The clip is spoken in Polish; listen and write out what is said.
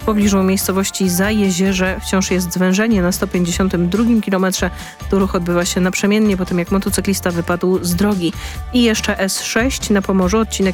pobliżu miejscowości Zajezierze wciąż jest zwężenie na 152 kilometrze. Tu ruch odbywa się naprzemiennie po tym, jak motocyklista wypadł z drogi. I jeszcze S6 na Pomorzu, odcinek